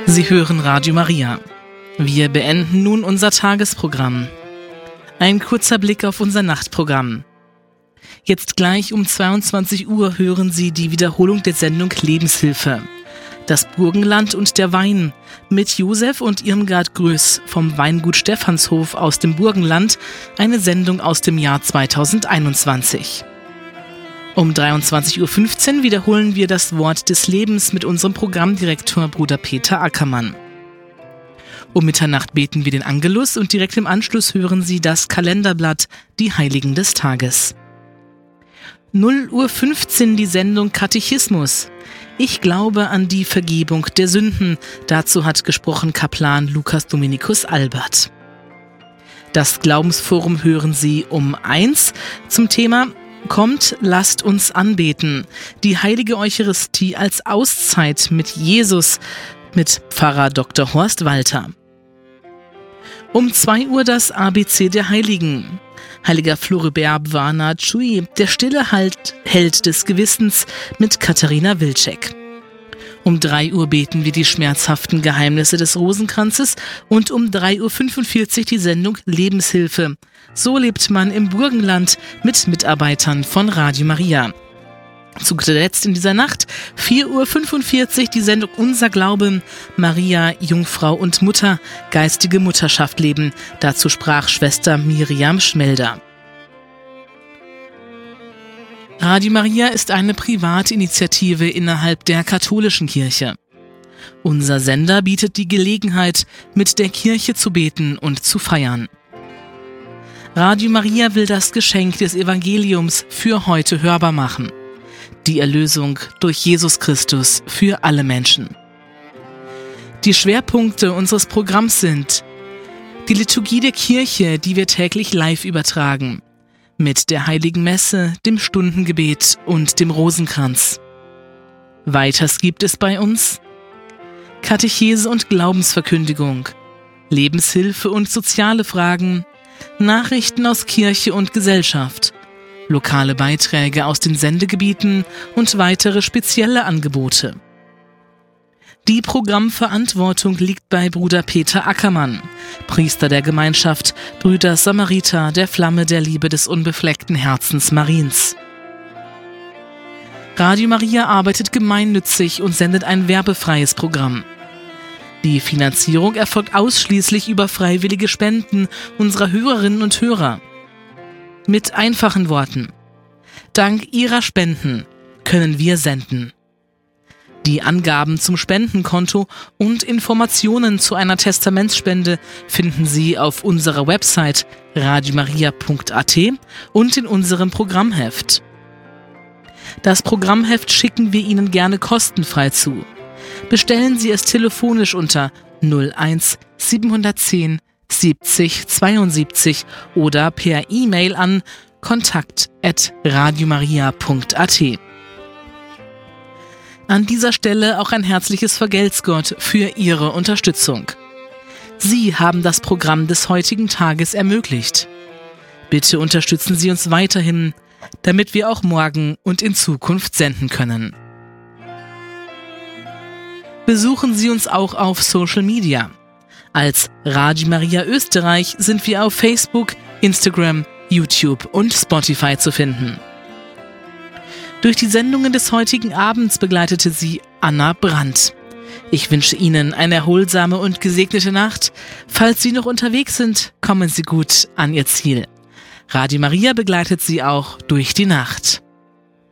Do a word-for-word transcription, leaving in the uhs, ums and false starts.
Sie hören Radio Maria. Wir beenden nun unser Tagesprogramm. Ein kurzer Blick auf unser Nachtprogramm. Jetzt gleich um zweiundzwanzig Uhr hören Sie die Wiederholung der Sendung Lebenshilfe. Das Burgenland und der Wein mit Josef und Irmgard Größ vom Weingut Stephanshof aus dem Burgenland, eine Sendung aus dem Jahr zweitausendeinundzwanzig. Um dreiundzwanzig Uhr fünfzehn wiederholen wir das Wort des Lebens mit unserem Programmdirektor Bruder Peter Ackermann. Um Mitternacht beten wir den Angelus und direkt im Anschluss hören Sie das Kalenderblatt Die Heiligen des Tages. null Uhr fünfzehn die Sendung Katechismus. Ich glaube an die Vergebung der Sünden. Dazu hat gesprochen Kaplan Lukas Dominikus Albert. Das Glaubensforum hören Sie um eins zum Thema Kommt, lasst uns anbeten. Die heilige Eucharistie als Auszeit mit Jesus mit Pfarrer Doktor Horst Walter. Um zwei Uhr das A B C der Heiligen. Heiliger Floribert Bwana Tschui, der stille halt, Held des Gewissens mit Katharina Wilczek. Um drei Uhr beten wir die schmerzhaften Geheimnisse des Rosenkranzes und um drei Uhr fünfundvierzig die Sendung Lebenshilfe. So lebt man im Burgenland mit Mitarbeitern von Radio Maria. Zu guter Letzt in dieser Nacht, vier Uhr fünfundvierzig die Sendung Unser Glaube, Maria, Jungfrau und Mutter, geistige Mutterschaft leben. Dazu sprach Schwester Miriam Schmelder. Radio Maria ist eine Privatinitiative innerhalb der katholischen Kirche. Unser Sender bietet die Gelegenheit, mit der Kirche zu beten und zu feiern. Radio Maria will das Geschenk des Evangeliums für heute hörbar machen. Die Erlösung durch Jesus Christus für alle Menschen. Die Schwerpunkte unseres Programms sind die Liturgie der Kirche, die wir täglich live übertragen, mit der Heiligen Messe, dem Stundengebet und dem Rosenkranz. Weiters gibt es bei uns Katechese und Glaubensverkündigung, Lebenshilfe und soziale Fragen, Nachrichten aus Kirche und Gesellschaft, lokale Beiträge aus den Sendegebieten und weitere spezielle Angebote. Die Programmverantwortung liegt bei Bruder Peter Ackermann, Priester der Gemeinschaft Brüder Samariter der Flamme der Liebe des unbefleckten Herzens Mariens. Radio Maria arbeitet gemeinnützig und sendet ein werbefreies Programm. Die Finanzierung erfolgt ausschließlich über freiwillige Spenden unserer Hörerinnen und Hörer. Mit einfachen Worten: Dank Ihrer Spenden können wir senden. Die Angaben zum Spendenkonto und Informationen zu einer Testamentsspende finden Sie auf unserer Website radiomaria punkt a t und in unserem Programmheft. Das Programmheft schicken wir Ihnen gerne kostenfrei zu. Bestellen Sie es telefonisch unter null eins siebenhundertzehn siebzig zweiundsiebzig oder per E-Mail an kontakt at radiomaria punkt a t. An dieser Stelle auch ein herzliches Vergelt's Gott für Ihre Unterstützung. Sie haben das Programm des heutigen Tages ermöglicht. Bitte unterstützen Sie uns weiterhin, damit wir auch morgen und in Zukunft senden können. Besuchen Sie uns auch auf Social Media. Als Radio Maria Österreich sind wir auf Facebook, Instagram, YouTube und Spotify zu finden. Durch die Sendungen des heutigen Abends begleitete Sie Anna Brandt. Ich wünsche Ihnen eine erholsame und gesegnete Nacht. Falls Sie noch unterwegs sind, kommen Sie gut an Ihr Ziel. Radio Maria begleitet Sie auch durch die Nacht.